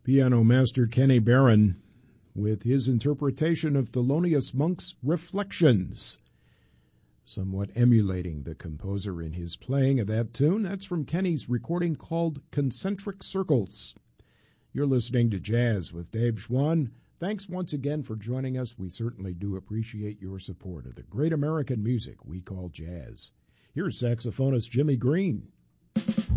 Piano master Kenny Barron with his interpretation of Thelonious Monk's Reflections, somewhat emulating the composer in his playing of that tune. That's from Kenny's recording called Concentric Circles. You're listening to Jazz with Dave Schwann. Thanks once again for joining us. We certainly do appreciate your support of the great American music we call jazz. Here's saxophonist Jimmy Green.